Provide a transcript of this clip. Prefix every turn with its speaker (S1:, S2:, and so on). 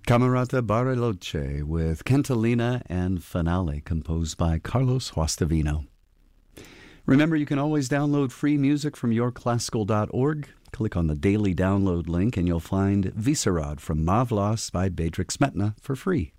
S1: Camerata Bariloche with Cantilena and Finale, composed by Carlos Huastavino. Remember, you can always download free music from yourclassical.org. Click on the daily download link and you'll find Visarad from Mavlas by Bedřich Smetana for free.